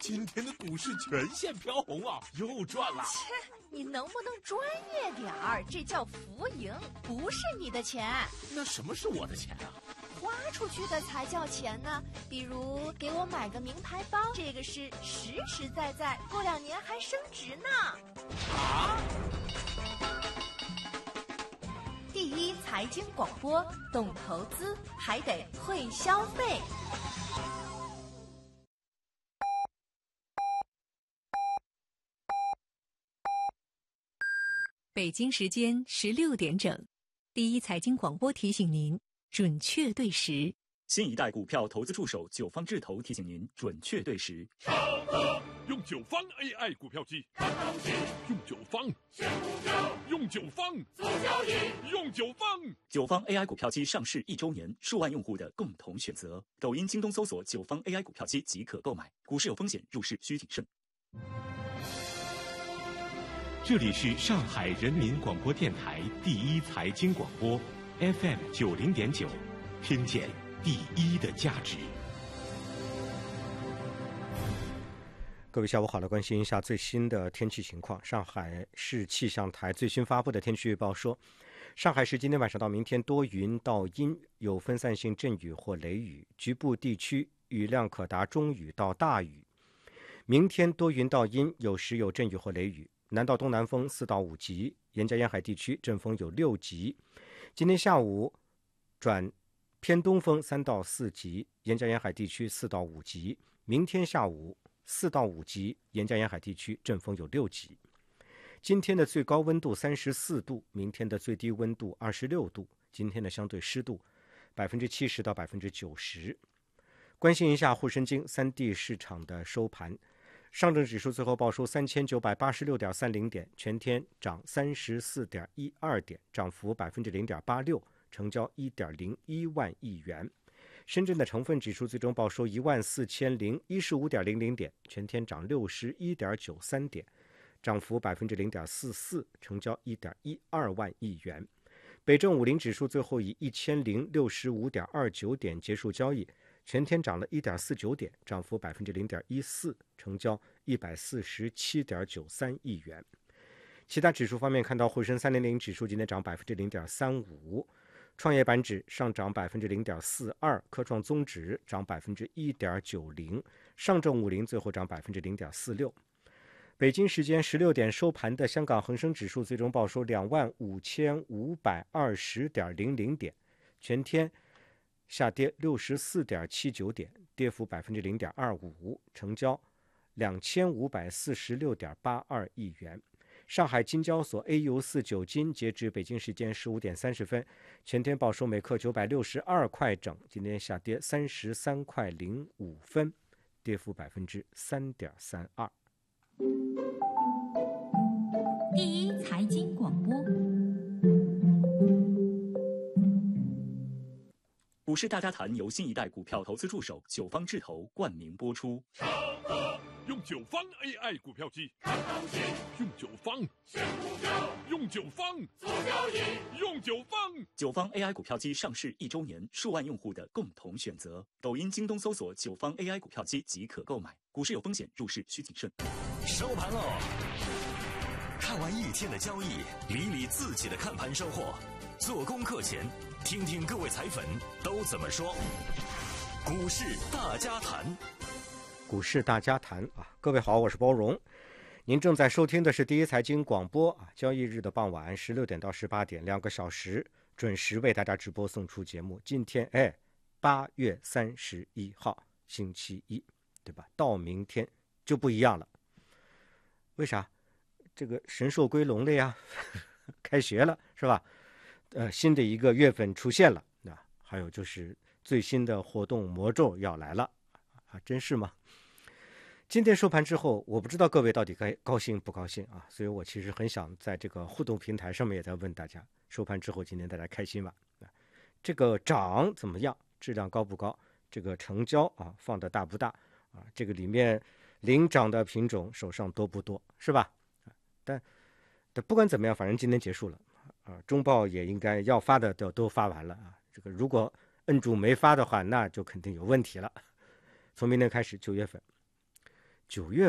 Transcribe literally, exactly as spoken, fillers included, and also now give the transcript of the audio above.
今天的股市全线飘红啊，又赚了。 切，你能不能专业点儿？这叫浮盈，不是你的钱。 那什么是我的钱啊？ 花出去的才叫钱呢。比如给我买个名牌包，这个是实实在在，过两年还升值呢。 啊！ 第一财经广播，懂投资还得会消费。 北京时间十六点整，第一财经广播提醒您准确对时。 新一代股票投资助手九方智投提醒您准确对时。 上课用九方 A I 股票机，看东西用九方选股票，用九方做交易，用九方。 九方 A I 股票机上市一周年，数万用户的共同选择。抖音、京东搜索九方 A I 股票机即可购买。股市有风险，入市需谨慎。 这里是上海人民广播电台第一财经广播 F M 九零点九，听见第一的价值。 各位下午好，来关心一下最新的天气情况。上海市气象台最新发布的天气预报说，上海市今天晚上到明天多云到阴，有分散性阵雨或雷雨，局部地区雨量可达中雨到大雨。明天多云到阴，有时有阵雨或雷雨，南到东南风四到五级，沿江沿海地区阵风有六级。今天下午转偏东风三到四级，沿江沿海地区四到五级。明天下午四到五级，沿江沿海地区阵风有六级。今天的最高温度三十四度，明天的最低温度二十六度。今天的相对湿度百分之七十到百分之九十。关心一下沪深京三地市场的收盘。上证指数最后报收三千九百八十六点三零点，全天涨三十四点一二点，涨幅百分之零点八六，成交一点零一万亿元。深圳的成分指数最终报收一万四千零一十五点零零点，全天涨六十一点九三点，涨幅百分之零点四四，成交一点一二万亿元。北证五零指数最后以一千零六十五点二九点结束交易，全天涨了一点四九点，涨幅百分之零点一四，成交一百四十七点九三亿元。其他指数方面，看到沪深三零零指数今天涨百分之零点三五，创业板指上涨百分之零点四二，科创综指涨百分之一点九零，上证五零最后涨百分之零点四六。北京时间十六点收盘的香港恒生指数最终报收两万五千五百二十点零零点，全天下跌六十四点七九点，跌幅百分之零点二五，成交两千五百四十六点八二亿元。上海金交所 A 五四九金截至北京时间十五点三十分，全天报收每克九百六十二块整，今天下跌三十三块零五分，跌幅百分之三点三二。 第一财经广播。 股市大家谈由新一代股票投资助手九方智投冠名播出。 上课用九方 A I 股票机，看东西用九方选股票，用九方做交易，用九方。 九方 A I 股票机上市一周年，数万用户的共同选择。抖音、京东搜索九方 A I 股票机即可购买。股市有风险，入市需谨慎。 收盘喽！看完一天的交易，理理自己的看盘收获。做功课前，听听各位彩粉都怎么说。股市大家谈， 股市大家谈啊！各位好，我是包荣。您正在收听的是第一财经广播啊，交易日的傍晚十六点到十八点，两个小时准时为大家直播送出节目。今天哎，八月三十一号，星期一，对吧？到明天就不一样了。为啥？这个神兽归笼了呀，开学了是吧？呃，新的一个月份出现了，啊，还有就是最新的活动魔咒要来了，啊，真是吗？今天收盘之后，我不知道各位到底该高兴不高兴啊，所以我其实很想在这个互动平台上面也在问大家，收盘之后今天大家开心吗？啊，这个涨怎么样？质量高不高？这个成交啊放的大不大？啊，这个里面领涨的品种手上多不多？是吧？但但不管怎么样，反正今天结束了。啊，中报也应该要发的都都发完了啊。这个如果摁住没发的话，那就肯定有问题了。从明天开始，九月份， 九月